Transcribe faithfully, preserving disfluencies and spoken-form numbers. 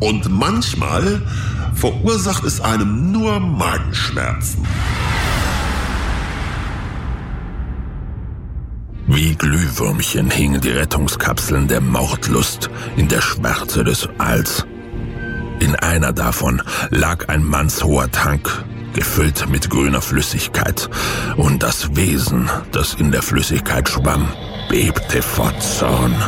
Und manchmal verursacht es einem nur Magenschmerzen. Wie Glühwürmchen hingen die Rettungskapseln der Mordlust in der Schwärze des Alls. In einer davon lag ein mannshoher Tank, gefüllt mit grüner Flüssigkeit, und das Wesen, das in der Flüssigkeit schwamm, bebte vor Zorn.